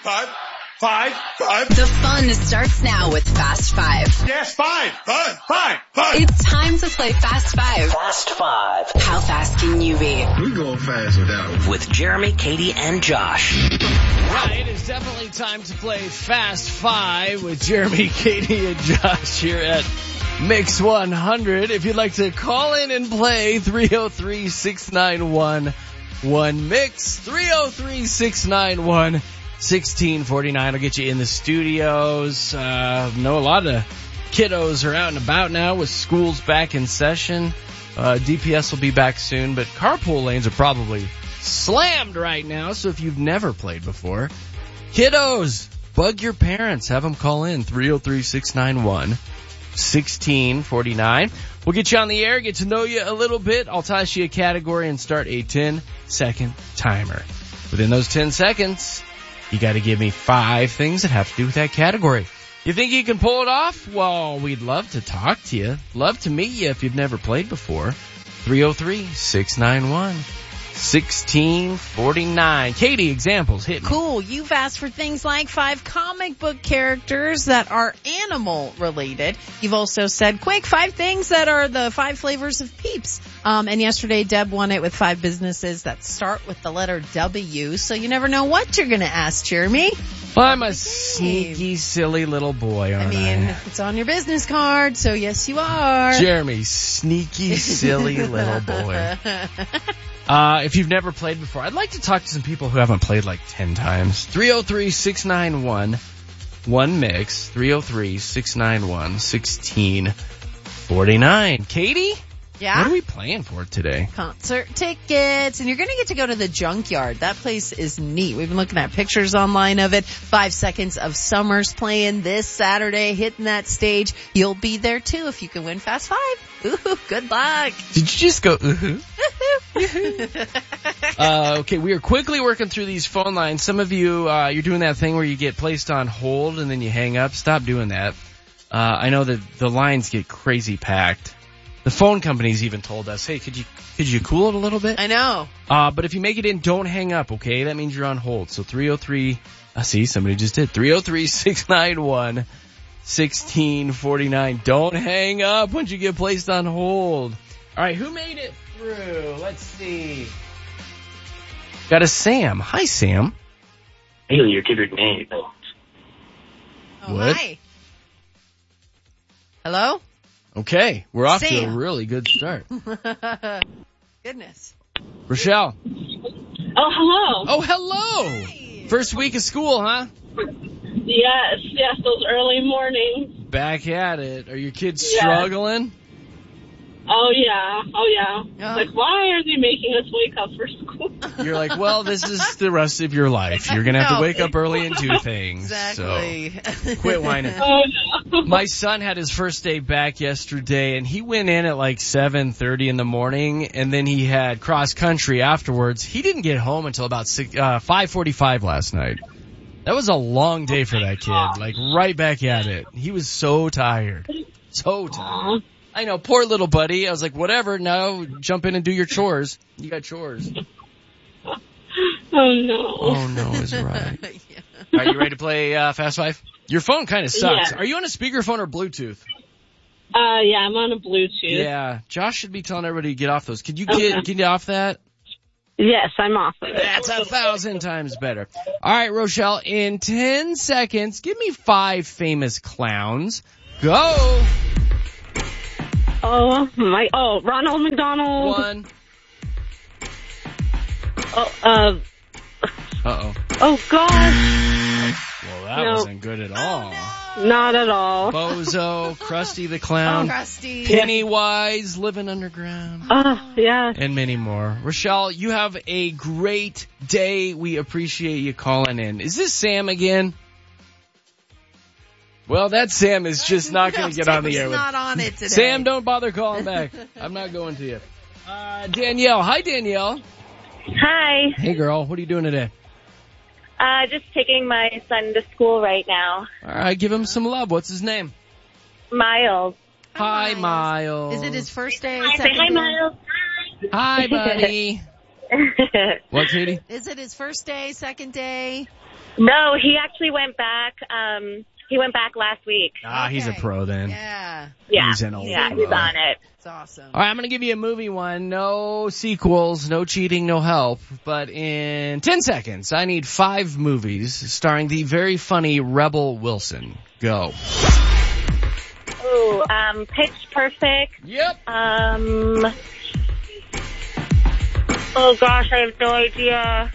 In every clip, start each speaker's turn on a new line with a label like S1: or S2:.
S1: The fun starts now with Fast Five.
S2: Yes, five.
S1: It's time to play Fast Five.
S3: Fast Five.
S1: How fast can you be?
S4: We going fast with that one.
S3: With Jeremy, Katie, and Josh.
S5: Right, it's definitely time to play Fast Five with Jeremy, Katie, and Josh here at Mix 100. If you'd like to call in and play, 303-691-1MIX, 303-691-1649 will get you in the studios. Know a lot of kiddos are out and about now with schools back in session. DPS will be back soon, but carpool lanes are probably slammed right now. So if you've never played before, kiddos, bug your parents. Have them call in 303-691-1649. We'll get you on the air, get to know you a little bit. I'll toss you a category and start a 10-second timer. Within those 10 seconds, you got to give me 5 things that have to do with that category. You think you can pull it off? Well, we'd love to talk to you. Love to meet you if you've never played before. 303-691-1649. Katie, examples, hit me.
S6: Cool. You've asked for things like 5 comic book characters that are animal related. You've also said, quick, 5 things that are the 5 flavors of Peeps. And yesterday Deb won it with 5 businesses that start with the letter W. So you never know what you're going to ask, Jeremy.
S5: Well, I'm a sneaky, silly little boy, aren't I?
S6: It's on your business card, so yes, you are.
S5: Jeremy, sneaky, silly little boy. If you've never played before, I'd like to talk to some people who haven't played like 10 times. 303-691-1MIX, 303-691-1649. Katie?
S6: Yeah?
S5: What are we playing for today?
S6: Concert tickets. And you're going to get to go to the Junkyard. That place is neat. We've been looking at pictures online of it. 5 Seconds of Summer's playing this Saturday, hitting that stage. You'll be there too if you can win Fast Five. Ooh, good luck.
S5: Did you just go, ooh? Okay, we are quickly working through these phone lines. Some of you, you're doing that thing where you get placed on hold and then you hang up. Stop doing that. I know that the lines get crazy packed. The phone companies even told us, hey, could you cool it a little bit?
S6: I know.
S5: But if you make it in, don't hang up, okay? That means you're on hold. So 303, see, somebody just did. 303-691-1649. Don't hang up once you get placed on hold. All right, who made it through? Let's see. Got a Sam. Hi, Sam.
S7: Hey, your good name.
S6: Oh,
S5: What?
S6: hi. Hello?
S5: Okay, we're off to a
S6: Sam.
S5: really good start.
S6: Goodness.
S5: Rochelle.
S8: Oh, hello.
S5: Oh, hello.
S6: Hey.
S5: First week of school, huh?
S8: Yes, those early mornings.
S5: Back at it. Are your kids
S8: Yes.
S5: struggling?
S8: Oh, yeah.
S6: Oh.
S8: Like, why are they making us wake up for school?
S5: You're like, well, this is the rest of your life. You're going to have to
S6: No.
S5: wake up early and do things.
S6: Exactly.
S5: So quit whining.
S8: Oh, no.
S5: My son had his first day back yesterday, and he went in at like 7:30 in the morning, and then he had cross country afterwards. He didn't get home until about 5:45 last night. That was a long day for that kid. Like right back at it. He was so tired. So tired. I know, poor little buddy. I was like, whatever, now jump in and do your chores. You got chores.
S8: Oh, no.
S5: Oh, no is right.
S6: Yeah.
S5: Are you ready to play Fast Five? Your phone kind of sucks.
S8: Yeah.
S5: Are you on a speakerphone or Bluetooth?
S8: Yeah, I'm on a Bluetooth.
S5: Yeah, Josh should be telling everybody to get off those. Could you
S8: Okay.
S5: get off that?
S8: Yes, I'm off of it.
S5: That's 1,000 times better. All right, Rochelle, in 10 seconds, give me 5 famous clowns. Go!
S8: Ronald McDonald.
S5: 1.
S8: Uh-oh. Oh, gosh.
S5: Well, that
S8: No.
S5: wasn't good at all.
S8: Not at all.
S5: Bozo, Krusty the Clown,
S6: Krusty.
S5: Pennywise, Living Underground,
S8: Yeah.
S5: and many more. Rochelle, you have a great day. We appreciate you calling in. Is this Sam again? Well, that Sam is just not going to get on the air with
S6: not on it today.
S5: Sam, don't bother calling back. I'm not going to you. Danielle. Hi, Danielle.
S9: Hi.
S5: Hey, girl. What are you doing today?
S9: Just taking my son to school right now.
S5: All right, give him some love. What's his name?
S9: Miles.
S5: Hi, Miles.
S6: Is it his first day?
S9: Say
S6: second
S9: hi,
S6: day?
S9: Miles.
S5: Hi, buddy. What, Katie?
S6: Is it his first day, second day?
S9: No, he actually went back. He went back last week.
S5: Ah, he's a pro then.
S6: Yeah.
S9: Yeah.
S5: He's an old
S9: Yeah,
S5: pro.
S9: he's on it.
S6: It's awesome.
S5: All right, I'm going to give you a movie one. No sequels, no cheating, no help. But in 10 seconds, I need 5 movies starring the very funny Rebel Wilson. Go.
S9: Ooh, Pitch Perfect.
S5: Yep.
S9: Oh gosh, I have no idea.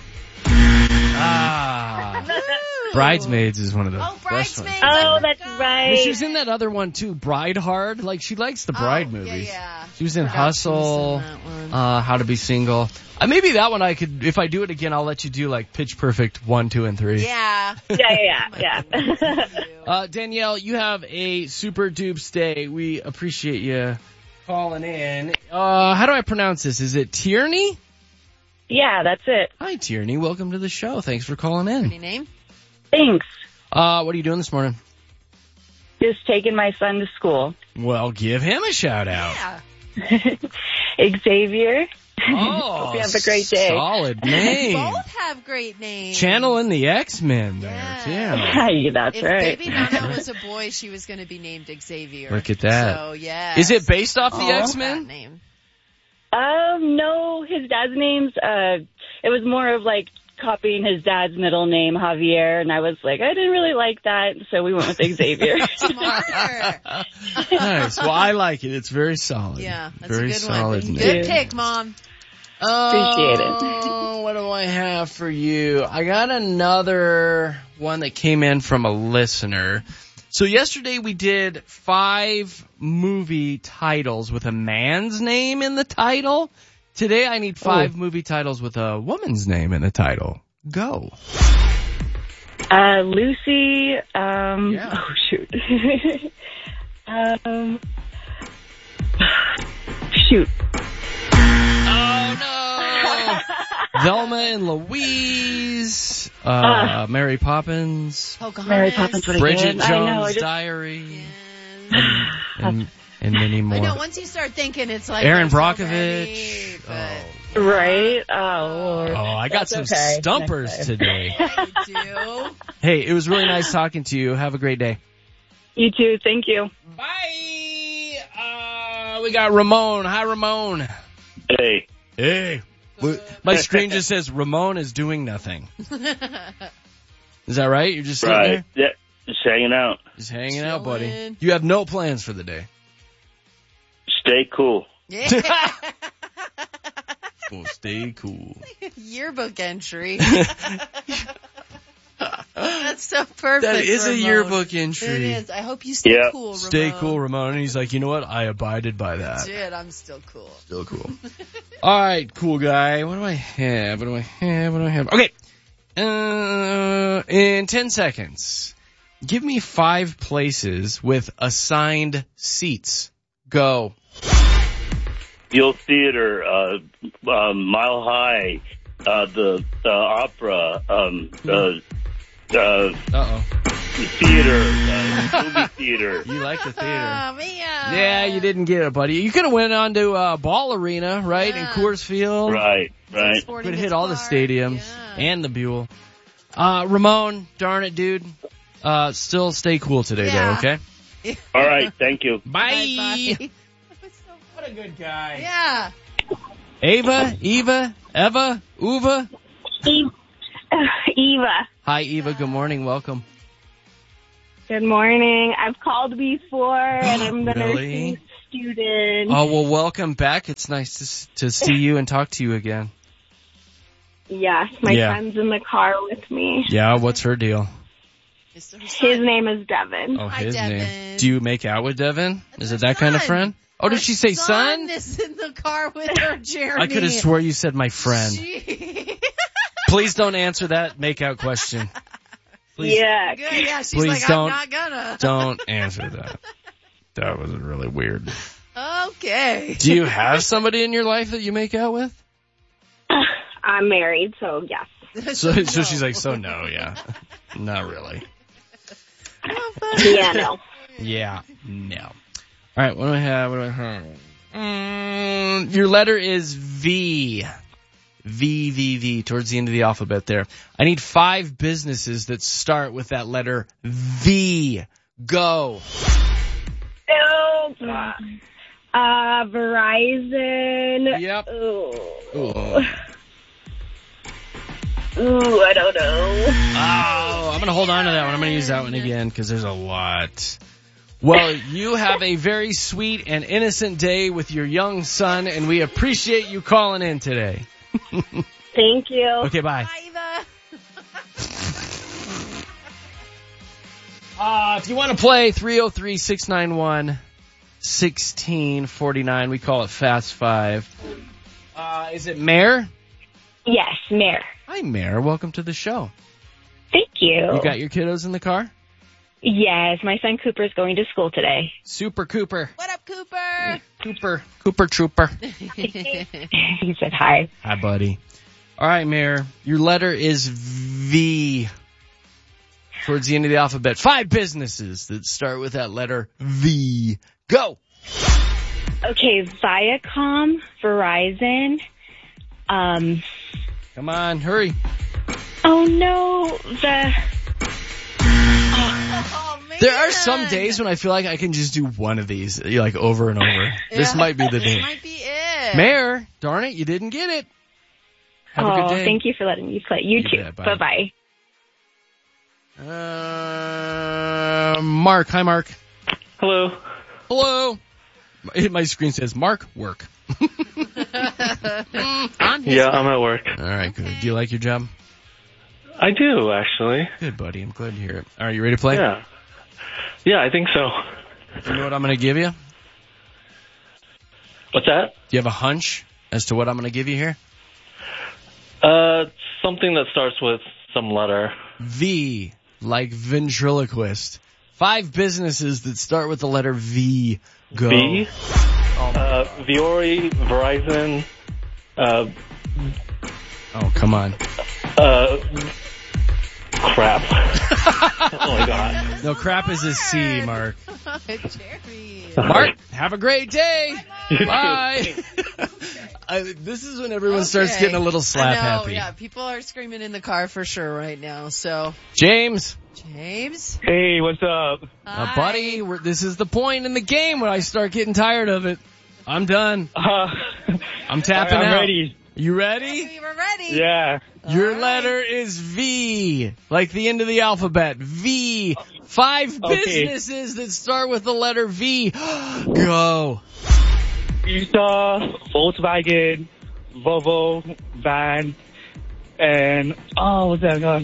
S5: Bridesmaids is one of the
S6: Oh,
S5: best ones.
S6: Bridesmaids.
S9: Oh, that's
S5: Well,
S9: right.
S5: she was in that other one too, Bride Hard. Like, she likes the bride movies.
S6: Yeah.
S5: She was in
S6: Forgot she was
S5: Hustle,
S6: in that one.
S5: How to Be Single. Maybe that one I could, if I do it again, I'll let you do like Pitch Perfect 1, 2, and 3.
S6: Yeah.
S9: Yeah.
S5: Danielle, you have a super dupes day. We appreciate you calling in. How do I pronounce this? Is it Tierney?
S9: Yeah, that's it.
S5: Hi, Tierney. Welcome to the show. Thanks for calling in.
S6: Pretty name?
S9: Thanks.
S5: What are you doing this morning?
S8: Just taking my son to school.
S5: Well, give him a shout out.
S6: Yeah.
S8: Xavier.
S5: Oh,
S8: Hope you have a great day.
S5: Solid name.
S6: Both have great names.
S5: Channeling the X-Men there,
S6: Yeah.
S5: too.
S8: That's
S6: If
S8: right.
S6: Baby Nana was a boy, she was going to be named Xavier.
S5: Look at that.
S6: So, yeah.
S5: Is it based off the
S6: That
S5: X-Men?
S6: name.
S8: No, his dad's name's, it was more of like copying his dad's middle name, Javier, and I was like, I didn't really like that, so we went with Xavier.
S6: Smarter.
S5: Nice. Well, I like it. It's very solid.
S6: Yeah, that's
S5: very
S6: a good
S5: solid
S6: one.
S5: name.
S6: Good pick, Mom.
S8: Appreciate it.
S5: Oh, what do I have for you? I got another one that came in from a listener. So yesterday we did 5 movie titles with a man's name in the title. Today I need 5 movie titles with a woman's name in the title. Go.
S8: Lucy,
S5: Yeah.
S8: oh shoot. Shoot.
S5: Oh no! Velma and Louise, Mary Poppins,
S6: Pocahontas.
S8: Mary Poppins would have
S5: Bridget
S8: been. I know,
S5: Jones'
S8: I just,
S5: Diary,
S6: Yes.
S5: and many more.
S6: I know, once you start thinking, it's like
S5: Aaron
S6: there's so many,
S5: Brockovich.
S6: but
S8: right? Oh, Lord.
S5: Oh, I got some
S8: That's okay.
S5: stumpers
S8: Next time.
S5: today.
S6: you do.
S5: Hey, it was really nice talking to you. Have a great day.
S8: You too. Thank you.
S5: Bye. We got Ramon. Hi, Ramon.
S7: Hey.
S5: Hey. My screen just says Ramon is doing nothing. Is that right? You're just sitting
S7: Right.
S5: there?
S7: Yeah. Just hanging out.
S5: Just hanging out, buddy.
S6: Chilling.
S5: You have no plans for the day.
S7: Stay cool.
S6: Yeah.
S5: Well, stay cool.
S6: Yearbook entry. That's so perfect.
S5: That is a
S6: Ramon.
S5: yearbook
S6: It
S5: entry.
S6: is. I hope you stay
S7: Yeah.
S6: cool, Ramon.
S5: Stay cool, Ramon. And he's like, you know what? I abided by that.
S6: That's it. I'm still cool.
S5: Still cool. All right, cool guy. What do I have? Okay. In 10 seconds, give me 5 places with assigned seats. Go.
S7: Buell Theater, Mile High, the opera,
S5: Uh-oh.
S7: the theater, movie theater.
S5: You like the theater.
S6: Oh, man.
S5: Yeah, you didn't get it, buddy. You could have went on to Ball Arena, right, in
S6: Yeah.
S5: Coors Field.
S7: Right.
S5: Could have hit all the stadiums and the Buell. Ramon, darn it, dude. Still stay cool today,
S6: Yeah.
S5: though, okay?
S7: All right. Thank you.
S5: Bye.
S6: Bye.
S5: What a good guy.
S6: Yeah.
S5: Ava, Eva, Uva.
S8: Eva.
S5: Hi, Eva. Good morning. Welcome.
S8: Good morning. I've called before, and I'm the
S5: Really?
S8: nursing student.
S5: Oh, well, welcome back. It's nice to see you and talk to you again.
S8: Yes, my
S5: Yeah.
S8: son's in the car with me.
S5: Yeah, what's her deal?
S6: It's her
S8: His
S6: son.
S8: name is Devin.
S5: Oh,
S6: Hi,
S5: his
S6: Devin.
S5: name. Do you make out with Devin?
S6: That's
S5: Is
S6: her
S5: it that kind of
S6: son.
S5: friend? Oh, did
S6: Her
S5: she say son?
S6: is in the car with her, Jeremy.
S5: I could have swore you said my friend.
S6: Gee.
S5: Please don't answer that make-out question. Please
S8: Yeah.
S6: Good, yeah. She's
S5: Please
S6: like,
S5: don't-
S6: I'm not gonna.
S5: don't answer that. That was really weird.
S6: Okay.
S5: Do you have somebody in your life that you make out with?
S8: I'm married, so yes.
S5: So
S6: No.
S5: she's like, so no, yeah. Not really.
S6: Oh, but-
S8: Yeah, no.
S5: Yeah, no. All right, what do I have? Your letter is V. V, towards the end of the alphabet there. I need 5 businesses that start with that letter V. Go.
S9: Verizon.
S5: Yep.
S9: Ooh, I don't know.
S5: Oh, I'm going to hold on to that one. I'm going to use that one again because there's a lot. Well, you have a very sweet and innocent day with your young son, and we appreciate you calling in today.
S9: Thank you.
S5: Okay, bye. If you want to play, 303-691-1649. We call it Fast 5. Is it Mare?
S9: Yes, Mare.
S5: Hi, Mare. Welcome to the show.
S9: Thank you.
S5: You got your kiddos in the car?
S9: Yes, my son Cooper is going to school today.
S5: Super Cooper.
S6: What up, Cooper?
S5: Cooper Trooper.
S9: He said hi.
S5: Hi, buddy. All right, Mare. Your letter is V. Towards the end of the alphabet. 5 businesses that start with that letter V. Go.
S9: Okay, Viacom, Verizon.
S5: Come on, hurry.
S9: Oh no,
S6: Oh, man.
S5: There are some days when I feel like I can just do one of these, like over and over. This might be the day.
S6: This might be it.
S5: Mare, darn it, you didn't get it. Have a good day.
S9: Thank you for letting me play. You too.
S5: bet, bye.
S9: Bye-bye.
S5: Mark. Hi, Mark.
S2: Hello.
S5: Hello. My screen says Mark, work.
S2: Yeah, I'm at work.
S5: All right, good. Do you like your job?
S2: I do, actually.
S5: Good, buddy. I'm glad to hear it. All right, you ready to play?
S2: Yeah. Yeah, I think so.
S5: You know what I'm going to give you?
S2: What's that?
S5: Do you have a hunch as to what I'm going to give you here?
S2: Something that starts with some letter.
S5: V, like ventriloquist. 5 businesses that start with the letter V. Go.
S2: V? Viore, Verizon,
S5: Oh, come on.
S2: Crap. Oh my god.
S5: No, crap is a C, Mark.
S6: Jerry.
S5: Mark, have a great day. Bye. This is when everyone starts getting a little slap happy.
S6: Yeah, people are screaming in the car for sure right now. So,
S5: James.
S2: Hey, what's up?
S5: Buddy, this is the point in the game when I start getting tired of it. I'm done. I'm tapping out.
S2: I'm ready.
S5: You ready?
S6: We were ready.
S2: Yeah.
S5: Your letter is V, like the end of the alphabet. V. 5 businesses that start with the letter V. Go.
S2: Pizza, Volkswagen, Volvo, van, and what's that called?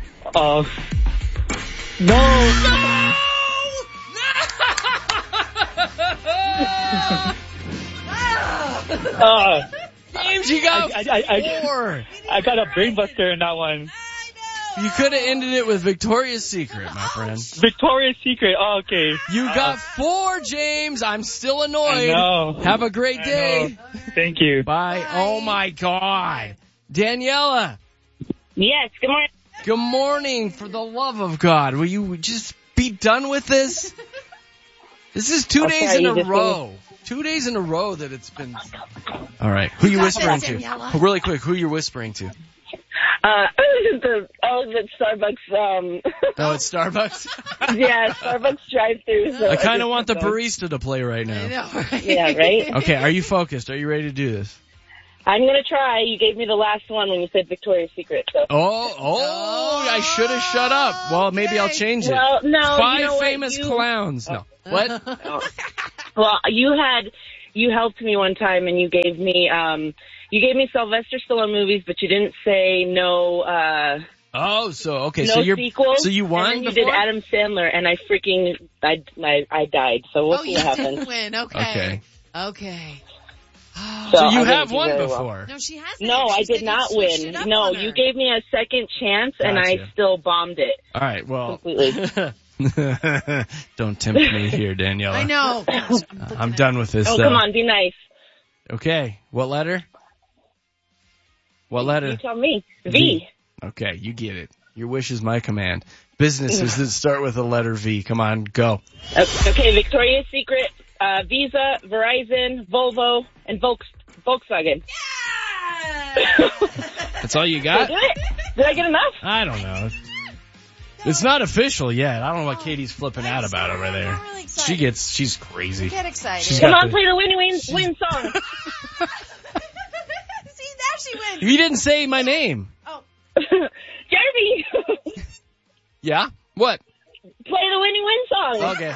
S5: James, you got 4.
S2: I got a brain buster in that one.
S5: You could have ended it with Victoria's Secret, my friend.
S2: Victoria's Secret. Oh, okay.
S5: You got 4, James. I'm still annoyed.
S2: I know.
S5: Have a great day.
S2: Thank you.
S5: Bye. Oh my God. Daniela.
S9: Yes, good morning.
S5: Good morning. For the love of God, will you just be done with this? This is 2 days in a row. 2 days in a row that it's been. All right. Who you whispering to? Really quick, who you're whispering to?
S9: The Starbucks.
S5: Oh, it's Starbucks?
S9: Yeah, Starbucks drive-thru. So
S5: I kind of want the barista to play right now.
S6: I know, right?
S9: Yeah, right?
S5: Okay, are you focused? Are you ready to do this?
S9: I'm going to try. You gave me the last one when you said Victoria's Secret. So.
S5: I should have shut up. Well, maybe I'll change it.
S9: Well, no,
S5: 5
S9: you know
S5: famous clowns. No. What?
S9: Well, you helped me one time and you gave me Sylvester Stallone movies, but you didn't say no,
S5: no
S9: sequels.
S5: So you won
S9: and then you
S5: before?
S9: did Adam Sandler and I died. So we'll see what happens.
S6: Did win. Okay.
S5: So you have won before.
S6: No, she hasn't.
S9: No, I did not win. No, you gave me a second chance and I still bombed it.
S5: All right, well.
S9: Completely.
S5: Don't tempt me here, Daniela.
S6: I know.
S5: I'm done with this.
S9: Come on, be nice.
S5: Okay, what letter? What letter?
S9: You tell me. V.
S5: Okay, you get it. Your wish is my command. Businesses that start with the letter V. Come on, go.
S9: Okay, Victoria's Secret, Visa, Verizon, Volvo, and Volkswagen.
S5: That's all you got?
S9: Did I get enough?
S5: I don't know. It's not official yet. I don't know what Katie's flipping out about over there.
S6: I'm really excited.
S5: She's crazy.
S6: Get excited.
S5: She's
S9: Come
S5: got
S9: on, play the Winnie Win song.
S6: See, now she wins.
S5: You didn't say my name.
S6: Oh.
S9: Jeremy,
S5: Yeah? What?
S9: play the Winnie Win song.
S5: Okay.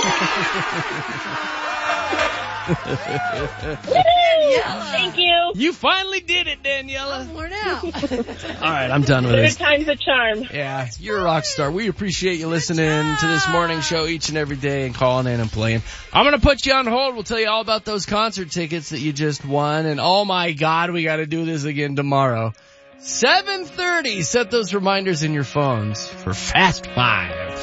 S9: Thank you.
S5: You finally did it, Daniela.
S6: I'm worn out.
S5: All right, I'm done with
S9: Third
S5: this.
S9: time's a charm.
S5: Yeah, you're a rock star. We appreciate you listening to this morning show each and every day and calling in and playing. I'm going to put you on hold. We'll tell you all about those concert tickets that you just won. And oh my God, we got to do this again tomorrow. 7:30. Set those reminders in your phones for Fast 5.